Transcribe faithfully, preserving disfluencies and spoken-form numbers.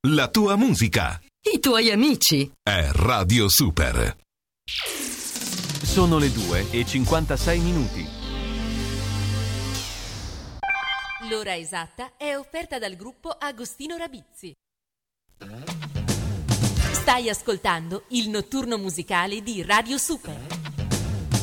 la tua musica, i tuoi amici. è Radio Super. Sono le due e cinquantasei minuti. L'ora esatta è offerta dal gruppo Agostino Rabizzi. Stai ascoltando il notturno musicale di Radio Super.